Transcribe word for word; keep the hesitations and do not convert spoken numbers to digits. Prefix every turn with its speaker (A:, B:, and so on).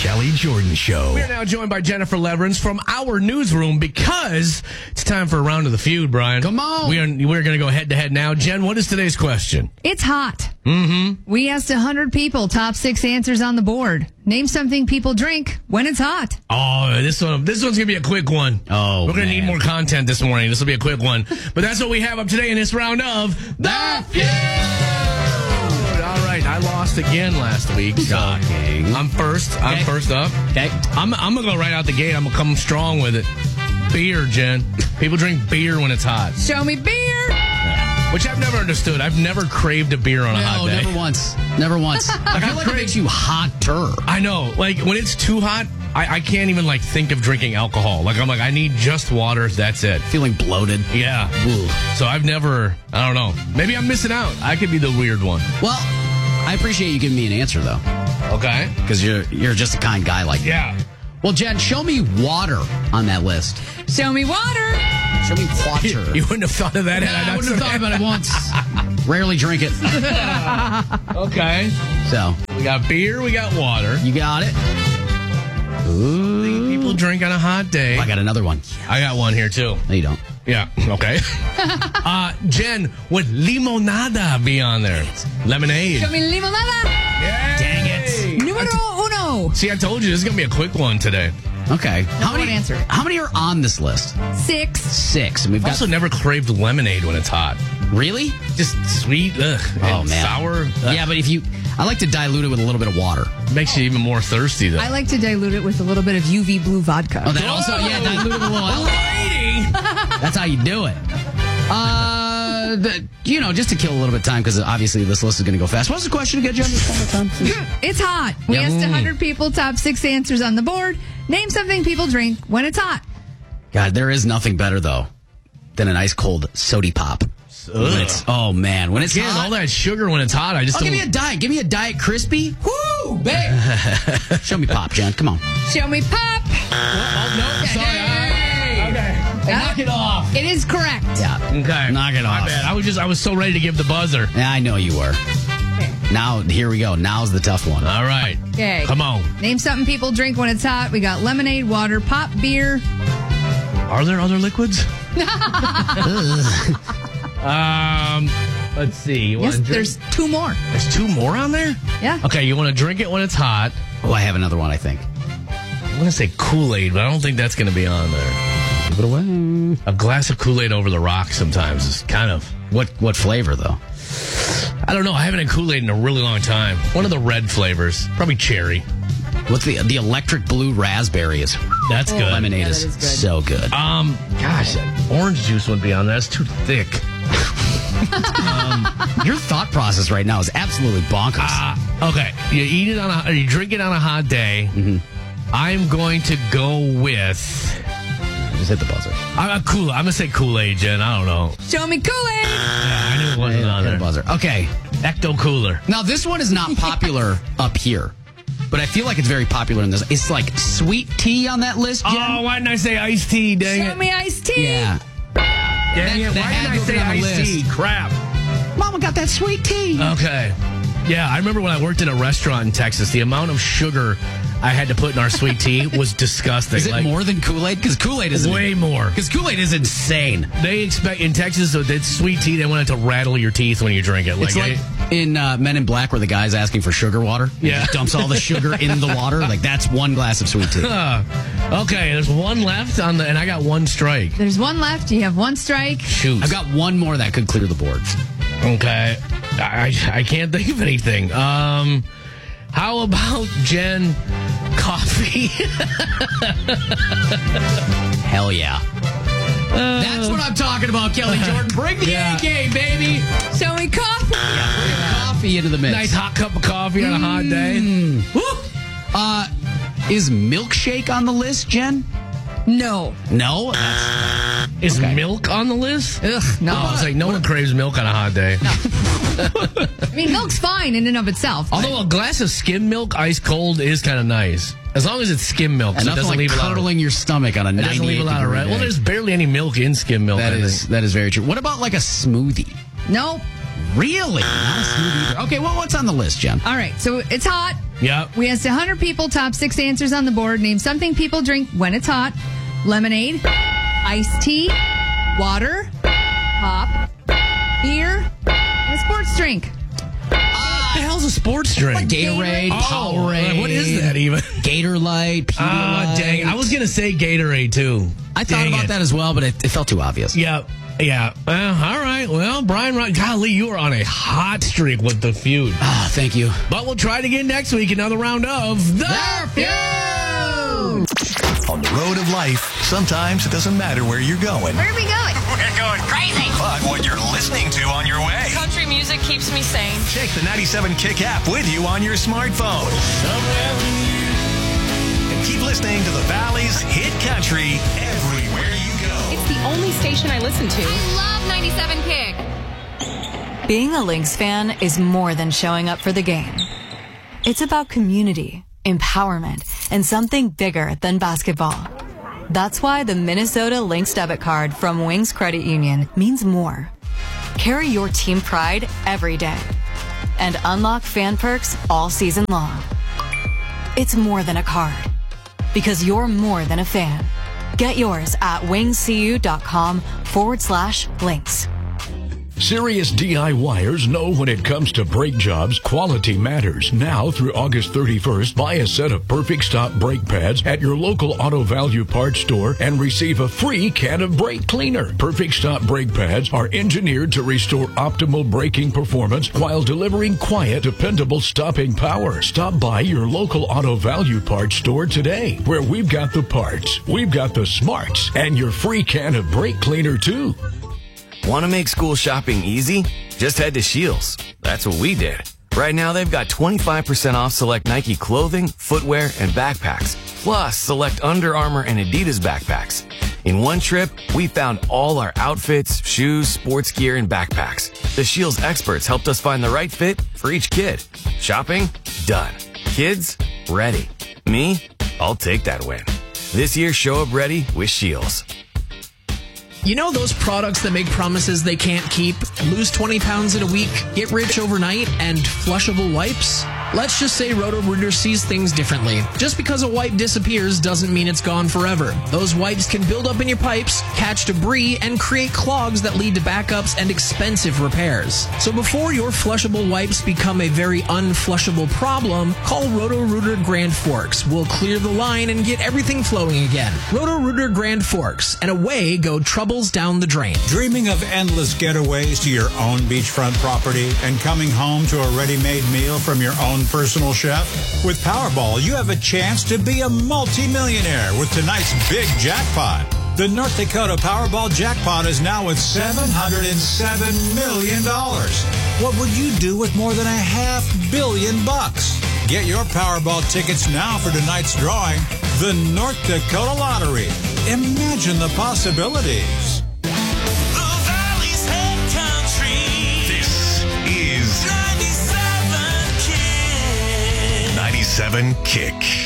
A: Kelly Jordan Show.
B: We are now joined by Jennifer Leverance from our newsroom because it's time for a round of the feud, Brian.
C: Come on.
B: We are, we're going to go head to head now. Jen, what is today's question?
D: It's hot.
B: Mm-hmm.
D: We asked one hundred people, top six answers on the board. Name something people drink when it's hot.
B: Oh, this one, this one's going to be a quick one.
C: Oh,
B: We're going to
C: man.
B: need more content this morning. This will be a quick one. But that's what we have up today in this round of The Feud. All right, I lost again last week. So
C: Shocking.
B: I'm first. I'm
C: Okay.
B: first up.
C: Okay.
B: I'm, I'm going to go right out the gate. I'm going to come strong with it. Beer, Jen. People drink beer when it's hot.
D: Show me beer.
B: Which I've never understood. I've never craved a beer on a hot
C: No,
B: day.
C: never once. Never once. I feel like it makes you hotter.
B: I know. Like, when it's too hot, I, I can't even, like, think of drinking alcohol. Like, I'm like, I need just water. That's it.
C: Feeling bloated.
B: Yeah. So I've never, I don't know. Maybe I'm missing out. I could be the weird one.
C: Well, I appreciate you giving me an answer, though,
B: Okay.
C: because you're you're just a kind guy like that.
B: Yeah.
C: Well, Jen, show me water on that list.
D: Show me water.
C: Show me water.
B: You wouldn't have thought of that had I
C: I
B: not
C: wouldn't have
B: said
C: thought about it once. Rarely drink it.
B: that. Okay.
C: So,
B: We got beer. We got water.
C: you got it. Ooh.
B: People drink on a hot day.
C: I got another one.
B: I got one here, too.
C: No, you don't.
B: Yeah. Okay. uh, Jen, would limonada be on there? Lemonade.
D: Show me limonada.
B: Yay!
C: Dang it.
D: Numero uno.
B: See, I told you this is going to be a quick one today.
C: Okay. How
D: one
C: many
D: answer.
C: How many are on this list?
D: Six.
C: Six. And we've
B: I've
C: got
B: also never craved lemonade when it's hot.
C: really.
B: Just sweet, ugh,
C: Oh
B: and
C: man,
B: sour. Ugh.
C: Yeah, but if you, I like to dilute it with a little bit of water.
B: Makes you even more thirsty, though.
D: I like to dilute it with a little bit of U V blue vodka.
C: Oh, that also, yeah, dilute it with a little.
B: Lady!
C: That's how you do it. Uh, the, you know, just to kill a little bit of time because obviously this list is going to go fast. What's the question again, Jen? Just one more time.
D: It's hot. We
C: Yep.
D: asked one hundred people, top six answers on the board. Name something people drink when it's hot.
C: God, there is nothing better though than an ice cold sody pop. When it's, oh man, when it's
B: Again,
C: hot.
B: all that sugar when it's hot, I just
C: Oh, give
B: don't...
C: me a diet. Give me a diet crispy. Woo, babe. Show me pop, Jen. Come on.
D: Show me pop.
B: Oh, no, sorry.
C: Hey.
B: Okay.
C: Knock it off.
D: It is correct.
C: Yeah.
B: Okay.
C: Knock it
B: My
C: off.
B: bad. I was just, I was so ready to give the buzzer.
C: Yeah, I know you were. Now, here we go. Now's the tough one.
B: All right.
D: Okay.
B: Come on.
D: Name something people drink when it's hot. We got lemonade, water, pop, beer.
B: Are there other liquids? um, let's see. You
D: Yes,
B: wanna drink-
D: there's two more.
B: There's two more on there?
D: Yeah.
B: Okay, you want to drink it when it's hot.
C: Oh, I have another one, I think.
B: I'm going to say Kool-Aid, but I don't think that's going to be on there.
C: Give it away.
B: A glass of Kool-Aid over the rock sometimes is kind of...
C: What what flavor, though?
B: I don't know. I haven't had Kool-Aid in a really long time. One of the red flavors. Probably cherry.
C: What's the the electric blue raspberry is?
B: That's good.
C: Lemonade
D: Yeah,
C: is,
D: that is good.
C: so good.
B: Um, gosh, that orange juice wouldn't be on there. It's too thick.
C: Your thought process right now is absolutely bonkers.
B: Ah, okay. You eat it on a, or you drink it on a hot day.
C: Mm-hmm.
B: I'm going to go with
C: Just hit the buzzer.
B: uh, Kool. I'm gonna say Kool-Aid, Jen. I don't know.
D: Show me Kool-Aid.
B: Yeah, I knew it wasn't on
C: Hit the
B: there.
C: buzzer. Okay.
B: Ecto Cooler.
C: Now, this one is not popular up here, but I feel like it's very popular in this. It's like sweet tea on that list, Jen.
B: Oh, why didn't I say iced tea? Dang
D: Show
B: it!
D: me iced tea.
C: Yeah.
B: Dang it!
C: that
B: Why
C: had
B: didn't I
C: to
B: say
C: have been on the
B: iced tea?
C: list.
B: Crap.
C: Mama got that sweet tea.
B: Okay. Yeah, I remember when I worked in a restaurant in Texas, the amount of sugar I had to put in our sweet tea was disgusting.
C: Is it
B: Like,
C: more than Kool-Aid? Because Kool-Aid is
B: way more.
C: Because Kool-Aid is insane.
B: They expect in Texas, so it's sweet tea. They want it to rattle your teeth when you drink it.
C: It's like
B: it-
C: in uh, Men in Black where the guy's asking for sugar water. He
B: Yeah.
C: just dumps all the sugar in the water. Like, that's one glass of sweet tea.
B: Uh, okay, there's one left on the, and I got one strike.
D: There's one left. You have one strike.
B: Shoot.
C: I've got one more that could clear the board.
B: Okay, I I can't think of anything. Um, how about Jen coffee?
C: Hell yeah. That's what I'm talking about, Kelly Jordan. Bring the
B: Yeah.
C: A game, baby.
D: Show me coffee.
C: Coffee into the mix.
B: Nice hot cup of coffee on a hot day.
C: Woo. Uh, is milkshake on the list, Jen?
D: No.
C: No.
B: Is
C: Okay.
B: milk on the list?
D: Ugh, no.
B: Oh, it's like no one craves milk on a hot day.
D: I mean, milk's fine in and of itself. but-
B: Although a glass of skim milk, ice cold, is kind of nice. As long as it's skim milk, so
C: And
B: it
C: nothing
B: doesn't
C: like
B: leave a lot of,
C: curdling your stomach on a
B: it doesn't leave
C: ninety-eight
B: a lot of
C: degree
B: red.
C: day.
B: Well, there's barely any milk in skim milk.
C: That
B: I
C: is
B: think.
C: that is very true. What about like a smoothie?
D: Nope.
C: Really? Not a smoothie either. Okay, well, what's on the list, Jen?
D: All right, so it's hot.
B: Yep.
D: We asked one hundred people, top six answers on the board. Name something people drink when it's hot. Lemonade, iced tea, water, pop, beer, and a sports drink.
B: What the hell's a sports drink?
C: Like Gatorade,
B: Oh,
C: Powerade.
B: what is that even?
C: Gator Light, Pedialyte.
B: Ah, dang. I was going to say Gatorade, too.
C: I thought
B: Dang
C: about
B: it.
C: that as well, but it, it felt too obvious.
B: Yep. Yeah. Well, all right. Well, Brian, Rod- golly, you are on a hot streak with the feud.
C: Oh, thank you.
B: But we'll try it again next week. Another round of The Feud.
A: On the road of life, sometimes it doesn't matter where you're going.
D: Where are we going?
E: We're going crazy.
A: But what you're listening to on your way.
E: Country music keeps me sane.
A: Take the ninety-seven Kick app with you on your smartphone. And keep listening to the Valley's hit country everywhere you go.
F: It's the only station I listen to.
G: Love ninety-seven Kick.
H: Being a Lynx fan is more than showing up for the game. It's about community, empowerment, and something bigger than basketball. That's why the Minnesota Lynx debit card from Wings Credit Union means more. Carry your team pride every day and unlock fan perks all season long. It's more than a card because you're more than a fan. Get yours at wingscu.com forward slash links.
I: Serious DIYers know when it comes to brake jobs, quality matters. Now through August thirty-first, buy a set of Perfect Stop brake pads at your local Auto Value parts store and receive a free can of brake cleaner. Perfect Stop brake pads are engineered to restore optimal braking performance while delivering quiet, dependable stopping power. Stop by your local Auto Value parts store today, where we've got the parts, we've got the smarts, and your free can of brake cleaner too.
J: Want to make school shopping easy? Just head to Scheels. That's what we did. Right now, they've got twenty-five percent off select Nike clothing, footwear, and backpacks, plus select Under Armour and Adidas backpacks. In one trip, we found all our outfits, shoes, sports gear, and backpacks. The Scheels experts helped us find the right fit for each kid. Shopping? Done. Kids? Ready. Me? I'll take that win. This year, show up ready with Scheels.
K: You know those products that make promises they can't keep? Lose twenty pounds in a week, get rich overnight, and flushable wipes? Let's just say Roto-Rooter sees things differently. Just because a wipe disappears doesn't mean it's gone forever. Those wipes can build up in your pipes, catch debris, and create clogs that lead to backups and expensive repairs. So before your flushable wipes become a very unflushable problem, call Roto-Rooter Grand Forks. We'll clear the line and get everything flowing again. Roto-Rooter Grand Forks, and away go troubles down the drain.
L: Dreaming of endless getaways to your own beachfront property and coming home to a ready-made meal from your own personal chef? With Powerball, you have a chance to be a multimillionaire with tonight's big jackpot. The North Dakota Powerball jackpot is now at seven hundred seven million dollars. What would you do with more than a half billion bucks? Get your Powerball tickets now for tonight's drawing, the North Dakota Lottery. Imagine the possibilities.
A: The Valley's hit country. This is ninety-seven Kick. ninety-seven Kick.